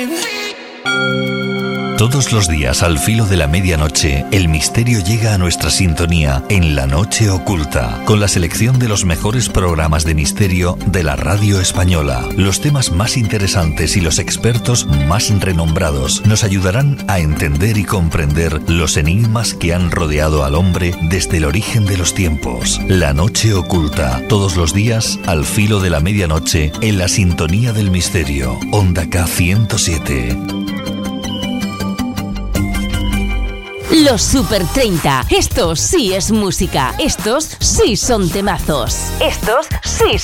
Todos los días al filo de la medianoche, el misterio llega a nuestra sintonía en La Noche Oculta, con la selección de los mejores programas de misterio de la radio española. Los temas más interesantes y los expertos más renombrados nos ayudarán a entender y comprender los enigmas que han rodeado al hombre desde el origen de los tiempos. La Noche Oculta, todos los días al filo de la medianoche en la sintonía del misterio. Onda K 107. Los Super 30. Estos sí es música. Estos sí son temazos. Estos sí